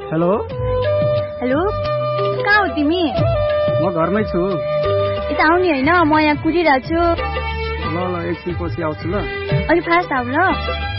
Hello hello कहाँ हो तिमी? म घरमै छु। यता आउनु हैन, म यहाँ कुदिरहेको छु। ल एकछिन पछि आउँछु ल। अलि फास्ट आऊ ल।